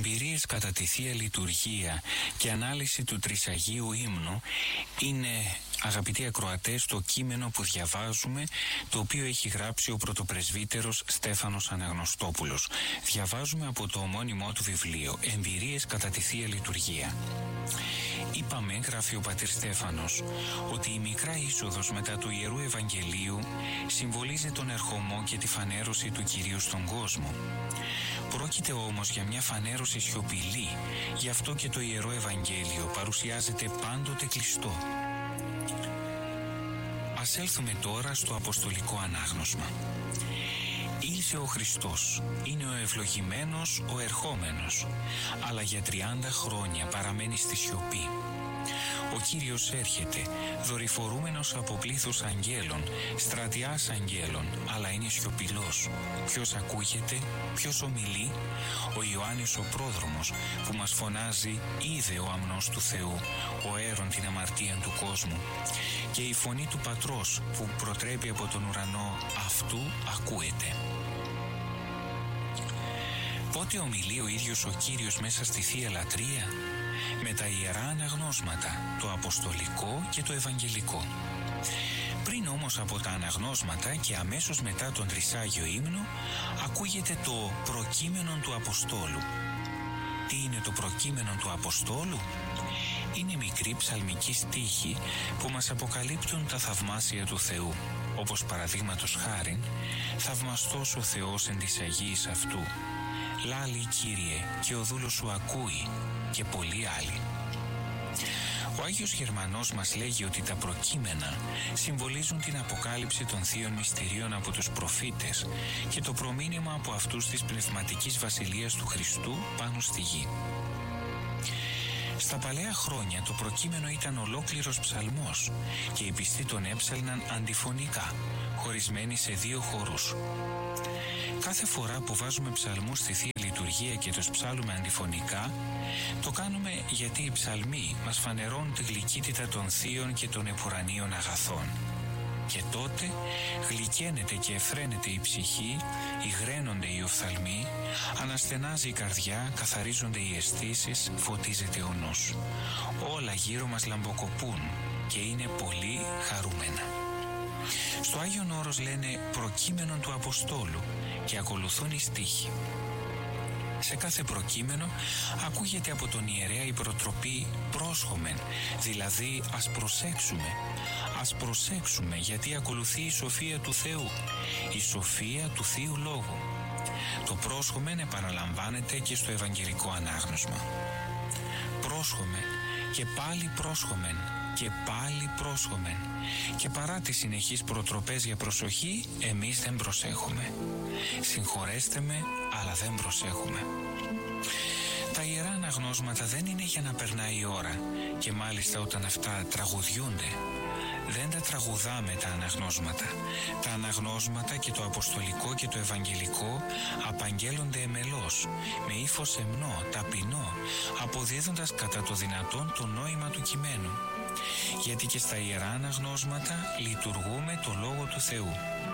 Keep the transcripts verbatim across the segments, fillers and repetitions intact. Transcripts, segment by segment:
Εμπειρίες κατά τη Θεία Λειτουργία και ανάλυση του Τρισαγίου Ύμνου είναι, αγαπητοί ακροατές, το κείμενο που διαβάζουμε, το οποίο έχει γράψει ο πρωτοπρεσβύτερος Στέφανος Αναγνωστόπουλος. Διαβάζουμε από το ομώνυμό του βιβλίο «Εμπειρίες κατά τη Θεία Λειτουργία». Είπαμε, γράφει ο πατήρ Στέφανος, ότι η μικρά είσοδος μετά του Ιερού Ευαγγελίου συμβολίζει τον ερχομό και τη φανέρωση του Κυρίου στον κόσμο. Πρόκειται όμως για μια φανέρωση σιωπηλή, γι' αυτό και το Ιερό Ευαγγέλιο παρουσιάζεται πάντοτε κλειστό. Ας έλθουμε τώρα στο Αποστολικό Ανάγνωσμα. Ήλθε ο Χριστός, είναι ο ευλογημένος ο ερχόμενος, αλλά για τριάντα χρόνια παραμένει στη σιωπή. Ο Κύριος έρχεται, δορυφορούμενος από πλήθος αγγέλων, στρατιάς αγγέλων, αλλά είναι σιωπηλός. Ποιος ακούγεται, ποιος ομιλεί? Ο Ιωάννης ο πρόδρομος, που μας φωνάζει «Είδε ο αμνός του Θεού, ο αίρον την αμαρτία του κόσμου». Και η φωνή του Πατρός, που προτρέπει από τον ουρανό, αυτού ακούεται. Πότε ομιλεί ο ίδιος ο Κύριος μέσα στη Θεία Λατρεία? Με τα Ιερά Αναγνώσματα, το Αποστολικό και το Ευαγγελικό. Πριν όμως από τα Αναγνώσματα και αμέσως μετά τον Τρισάγιο Ύμνο, ακούγεται το προκείμενο του Αποστόλου. Τι είναι το προκείμενο του Αποστόλου? Είναι μικροί ψαλμικοί στίχοι που μας αποκαλύπτουν τα θαυμάσια του Θεού, όπως παραδείγματος χάριν «Θαυμαστός ο Θεός εν της Αγίας αυτού», «Λάλη Κύριε και ο δούλος σου ακούει» και πολλοί άλλοι. Ο Άγιος Γερμανός μας λέγει ότι τα προκείμενα συμβολίζουν την αποκάλυψη των θείων μυστηρίων από τους προφήτες και το προμήνυμα από αυτούς της πνευματικής βασιλείας του Χριστού πάνω στη γη. Στα παλαιά χρόνια το προκείμενο ήταν ολόκληρος ψαλμός και οι πιστοί τον έψαλναν αντιφωνικά, χωρισμένοι σε δύο χορούς. Κάθε φορά που βάζουμε ψαλμούς στη Θεία Λειτουργία και τους ψάλουμε αντιφωνικά, το κάνουμε γιατί οι ψαλμοί μας φανερώνουν τη γλυκύτητα των θείων και των επουρανίων αγαθών. Και τότε γλυκαίνεται και εφραίνεται η ψυχή, υγραίνονται οι οφθαλμοί, αναστενάζει η καρδιά, καθαρίζονται οι αισθήσεις, φωτίζεται ο νους. Όλα γύρω μας λαμποκοπούν και είναι πολύ χαρούμενα. Στο Άγιον Όρος λένε προκείμενον του Αποστόλου και ακολουθούν οι στίχοι. Σε κάθε προκείμενο ακούγεται από τον ιερέα η προτροπή πρόσχομεν, δηλαδή ας προσέξουμε. Ας προσέξουμε γιατί ακολουθεί η σοφία του Θεού, η σοφία του Θείου Λόγου. Το πρόσχομεν επαναλαμβάνεται και στο Ευαγγελικό Ανάγνωσμα. Πρόσχομεν και πάλι πρόσχομεν και πάλι πρόσχομεν, και παρά τις συνεχείς προτροπές για προσοχή, εμείς δεν προσέχουμε. Συγχωρέστε με, αλλά δεν προσέχουμε. Τα Ιερά Αναγνώσματα δεν είναι για να περνάει η ώρα, και μάλιστα όταν αυτά τραγουδιούνται. Δεν τα τραγουδάμε τα αναγνώσματα. Τα αναγνώσματα και το Αποστολικό και το Ευαγγελικό απαγγέλλονται εμελώς, με ύφος εμνό, ταπεινό, αποδίδοντας κατά το δυνατόν το νόημα του κειμένου. Γιατί και στα Ιερά Αναγνώσματα λειτουργούμε το Λόγο του Θεού.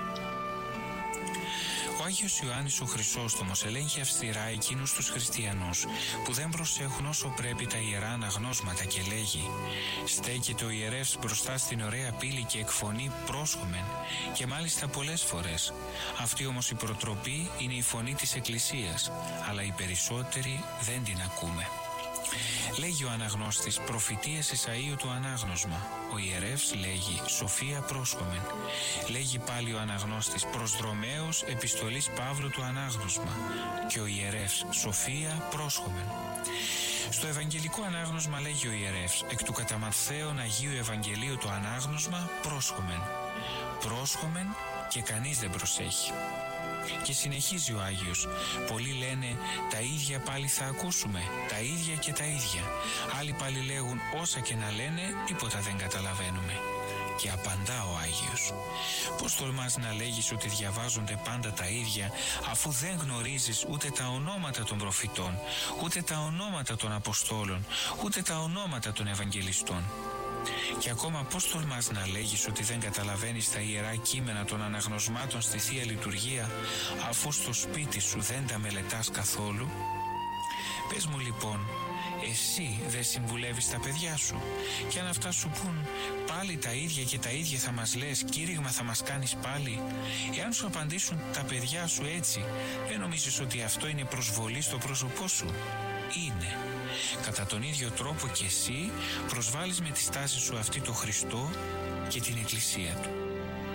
Ο Άγιος Ιωάννης ο Χρυσόστομος ελέγχει αυστηρά εκείνους τους χριστιανούς που δεν προσέχουν όσο πρέπει τα Ιερά Αναγνώσματα και λέγει «Στέκεται ο ιερεύς μπροστά στην ωραία πύλη και εκφωνεί πρόσχομεν», και μάλιστα πολλές φορές. Αυτή όμως η προτροπή είναι η φωνή της Εκκλησίας, αλλά οι περισσότεροι δεν την ακούμε. Λέγει ο αναγνώστης προφητείες Ισαΐου το ανάγνωσμα. Ο ιερεύς λέγει σοφία πρόσχομεν. Λέγει πάλι ο αναγνώστης προσδρομέως επιστολής Παύλου το ανάγνωσμα. Και ο ιερεύς σοφία πρόσχομεν. Στο Ευαγγελικό Ανάγνωσμα λέγει ο ιερεύς εκ του κατά Ματθαίον Αγίου Ευαγγελίου το ανάγνωσμα πρόσχομεν. Πρόσχομεν και κανείς δεν προσέχει. Και συνεχίζει ο Άγιος. Πολλοί λένε τα ίδια πάλι θα ακούσουμε, τα ίδια και τα ίδια. Άλλοι πάλι λέγουν όσα και να λένε τίποτα δεν καταλαβαίνουμε. Και απαντά ο Άγιος, πώς τολμάς να λέγεις ότι διαβάζονται πάντα τα ίδια, αφού δεν γνωρίζεις ούτε τα ονόματα των προφητών, ούτε τα ονόματα των Αποστόλων, ούτε τα ονόματα των Ευαγγελιστών? Και ακόμα πώς τολμάς να λέγεις ότι δεν καταλαβαίνεις τα ιερά κείμενα των αναγνωσμάτων στη Θεία Λειτουργία, αφού στο σπίτι σου δεν τα μελετάς καθόλου? Πες μου λοιπόν, εσύ δεν συμβουλεύεις τα παιδιά σου? Και αν αυτά σου πουν πάλι τα ίδια και τα ίδια θα μας λες, κήρυγμα θα μας κάνεις πάλι? Εάν σου απαντήσουν τα παιδιά σου έτσι, δεν νομίζεις ότι αυτό είναι προσβολή στο πρόσωπό σου? Είναι. Κατά τον ίδιο τρόπο και εσύ προσβάλλεις με τη στάση σου αυτή το Χριστό και την Εκκλησία του.